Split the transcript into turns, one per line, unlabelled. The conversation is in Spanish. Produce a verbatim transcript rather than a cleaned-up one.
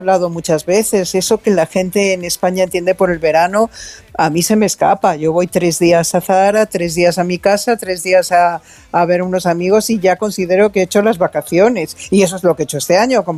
hablado muchas veces, eso que la gente en España entiende por el verano, a mí se me escapa. Yo voy tres días a Zahara, tres días a mi casa, tres días a, a ver unos amigos y ya considero que he hecho las vacaciones. Y eso es lo que he hecho este año, como